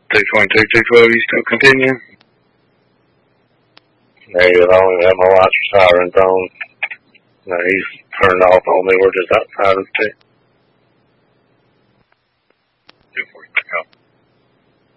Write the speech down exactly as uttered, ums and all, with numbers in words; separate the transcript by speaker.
Speaker 1: two twenty-two, two twelve, you still continue?
Speaker 2: Negative, I don't even have my lights or sirens on. No, he's turned off on me. We're just outside of the two.
Speaker 1: two forty-two.